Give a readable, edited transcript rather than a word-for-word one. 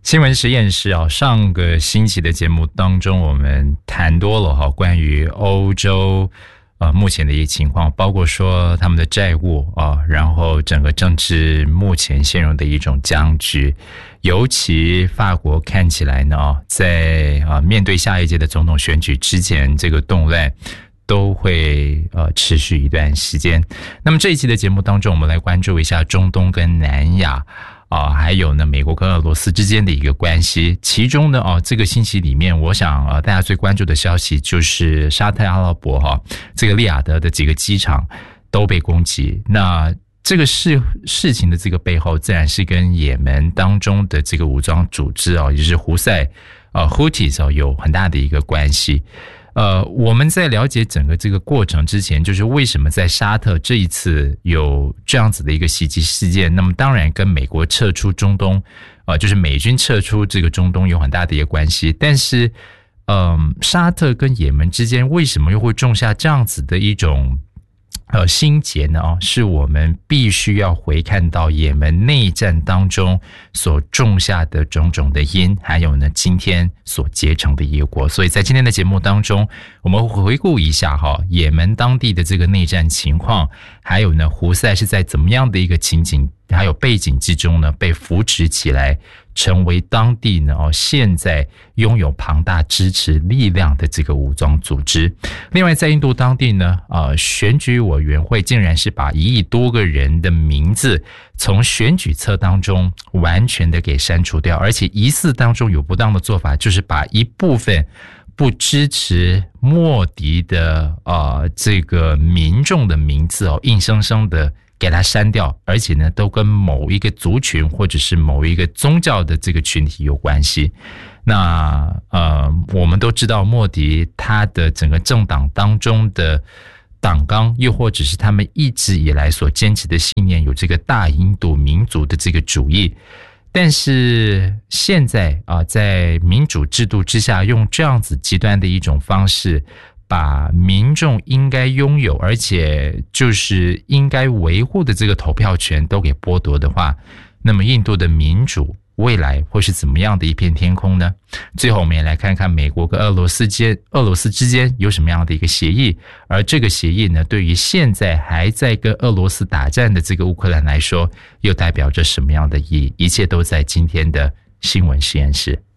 新闻实验室上个星期的节目当中，我们谈多了关于欧洲目前的一些情况，包括说他们的债务然后整个政治目前陷入的一种僵局，尤其法国看起来呢，在面对下一届的总统选举之前，这个动乱都会持续一段时间。那么这一期的节目当中，我们来关注一下中东跟南亚还有呢美国跟俄罗斯之间的一个关系。其中呢这个星期里面，我想大家最关注的消息就是沙特阿拉伯这个利雅得的几个机场都被攻击。那这个事情的这个背后，自然是跟也门当中的这个武装组织也就是胡塞Houthis 有很大的一个关系。我们在了解整个这个过程之前，就是为什么在沙特这一次有这样子的一个袭击事件，那么当然跟美国撤出中东就是美军撤出这个中东有很大的一个关系。但是沙特跟也门之间为什么又会种下这样子的一种心结呢？是我们必须要回看到也门内战当中所种下的种种的因，还有呢今天所结成的一个果。所以在今天的节目当中，我们回顾一下也门当地的这个内战情况，还有呢胡塞是在怎么样的一个情景还有背景之中呢被扶持起来，成为当地呢现在拥有庞大支持力量的这个武装组织。另外在印度当地呢选举委员会竟然是把1亿多个人的名字从选举册当中完全的给删除掉，而且疑似当中有不当的做法，就是把一部分不支持莫迪的这个民众的名字硬生生的给它删掉，而且呢都跟某一个族群或者是某一个宗教的这个群体有关系。那我们都知道莫迪他的整个政党当中的党纲，又或者是他们一直以来所坚持的信念，有这个大印度民族的这个主义。但是现在在民主制度之下，用这样子极端的一种方式，把民众应该拥有而且就是应该维护的这个投票权都给剥夺的话，那么印度的民主未来会是怎么样的一片天空呢？最后我们也来看看美国跟俄罗斯之间有什么样的一个协议，而这个协议呢，对于现在还在跟俄罗斯打战的这个乌克兰来说，又代表着什么样的意义？一切都在今天的新闻实验室。